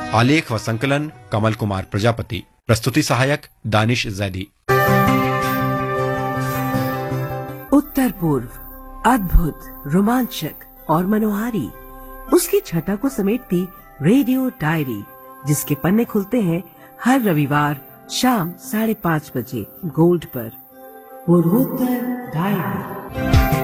आलेख व संकलन कमल कुमार प्रजापति। प्रस्तुति सहायक दानिश जैदी। उत्तर पूर्व अद्भुत, रोमांचक और मनोहारी उसकी छटा को समेटती रेडियो डायरी, जिसके पन्ने खुलते हैं हर रविवार शाम 5:30 बजे गोल्ड पर। पूर्वोत्तर डायरी।